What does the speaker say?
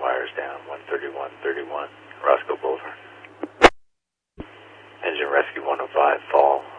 wires down, 13131, Roscoe Boulevard. Engine Rescue 105, fall.